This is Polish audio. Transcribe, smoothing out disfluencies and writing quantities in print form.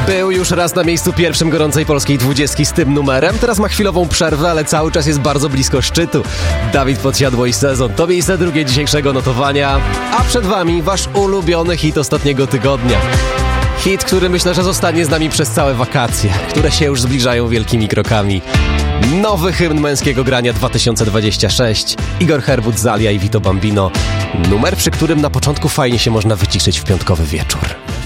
Był już raz na miejscu pierwszym gorącej polskiej 20 z tym numerem. Teraz ma chwilową przerwę, ale cały czas jest bardzo blisko szczytu. Dawid Podsiadło i Sezon to miejsce drugie dzisiejszego notowania. A przed wami wasz ulubiony hit ostatniego tygodnia. Hit, który myślę, że zostanie z nami przez całe wakacje, które się już zbliżają wielkimi krokami. Nowy hymn męskiego grania 2026. Igor Herbut, Zalia i Vito Bambino. Numer, przy którym na początku fajnie się można wyciszyć w piątkowy wieczór.